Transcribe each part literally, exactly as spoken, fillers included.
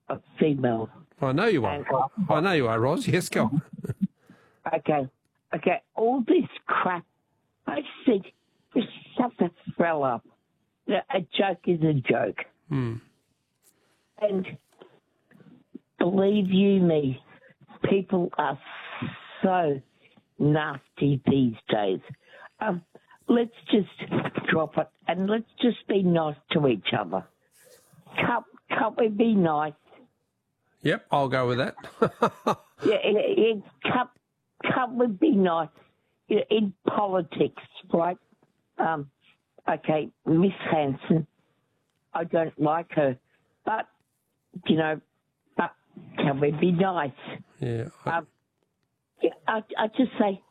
a female. I know you are. And, uh, I know you are, Ros. Yes, go on. Okay, okay, all this crap, I said, just shut the hell up. A joke is a joke. Hmm. And believe you me, people are so nasty these days. Um, let's just drop it and let's just be nice to each other. Can't, can't we be nice? Yep, I'll go with that. yeah, it, it, can't, can't we be nice in politics, right? Um, okay, Miss Hanson, I don't like her, but, you know, but can we be nice? Yeah. I... Um, I, I just say,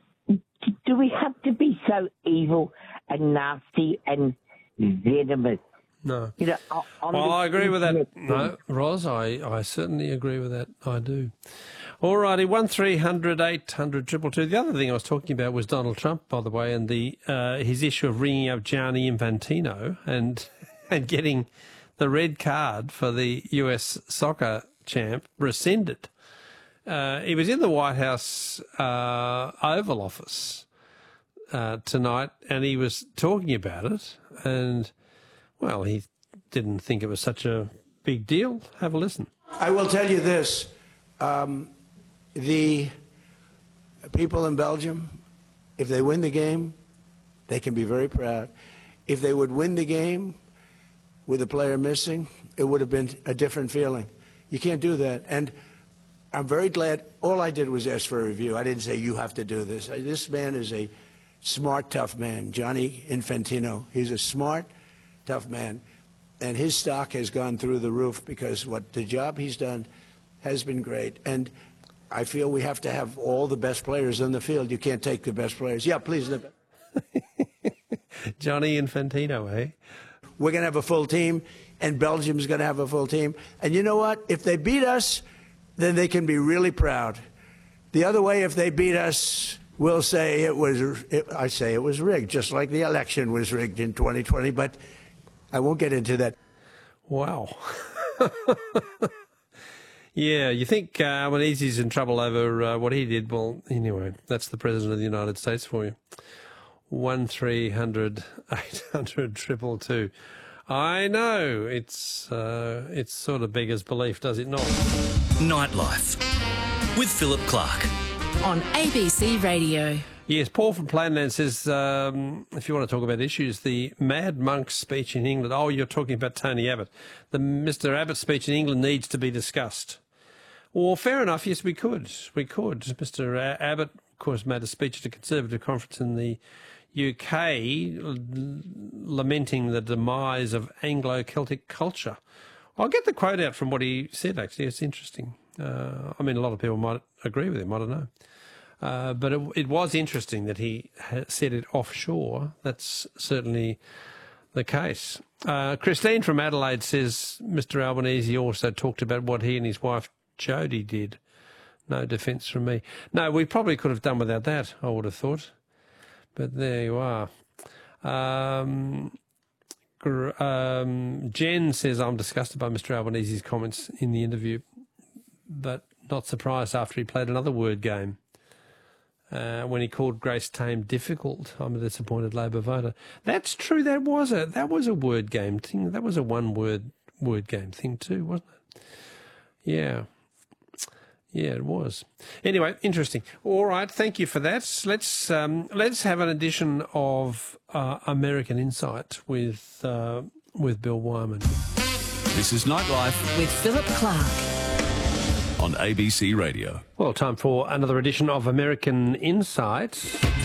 do we have to be so evil and nasty and venomous? No. You know, on well, I agree with that. internet. No, Ros, I, I certainly agree with that. I do. All righty, one three hundred eight hundred two two two. The other thing I was talking about was Donald Trump, by the way, and the uh, his issue of ringing up Gianni Infantino and and getting the red card for the U S soccer champ rescinded. Uh, he was in the White House uh, Oval Office uh, tonight, and he was talking about it, and, well, he didn't think it was such a big deal. Have a listen. I will tell you this. Um, the people in Belgium, if they win the game, they can be very proud. If they would win the game with a player missing, it would have been a different feeling. You can't do that. And I'm very glad. All I did was ask for a review. I didn't say you have to do this. This man is a smart, tough man, Gianni Infantino. He's a smart, tough man, and his stock has gone through the roof because what the job he's done has been great. And I feel we have to have all the best players on the field. You can't take the best players. Yeah, please. Gianni Infantino, eh? We're going to have a full team, and Belgium's going to have a full team. And you know what? If they beat us, then they can be really proud. The other way, if they beat us, we'll say it was, it, I say it was rigged, just like the election was rigged in twenty twenty, but I won't get into that. Wow. Yeah, you think uh, Albanese's in trouble over uh, what he did. Well, anyway, that's the President of the United States for you. one three hundred eight hundred two two two. I know, it's uh, it's sort of beggars belief, does it not? Nightlife with Philip Clark. On A B C Radio. Yes, Paul from Plainland says, um, if you want to talk about issues, the Mad Monk's speech in England. Oh, you're talking about Tony Abbott. The Mister Abbott speech in England needs to be discussed. Well, fair enough. Yes, we could. We could. Mister Abbott, of course, made a speech at a Conservative conference in the U K lamenting the demise of Anglo-Celtic culture. I'll get the quote out from what he said, actually. It's interesting. Uh, I mean, a lot of people might agree with him. I don't know. Uh, but it, it was interesting that he said it offshore. That's certainly the case. Uh, Christine from Adelaide says Mister Albanese also talked about what he and his wife Jodie did. No defence from me. No, we probably could have done without that, I would have thought. But there you are. Um, um, Jen says, I'm disgusted by Mister Albanese's comments in the interview, but not surprised after he played another word game. Uh, when he called Grace Tame difficult, I'm a disappointed Labor voter. That's true. That was a that was a word game thing. That was a one word word game thing too, wasn't it? Yeah, yeah, it was. Anyway, interesting. All right, thank you for that. Let's um, let's have an edition of uh, American Insight with uh, with Bill Wyman. This is Nightlife with Philip Clark. On A B C Radio. Well, time for another edition of American Insight.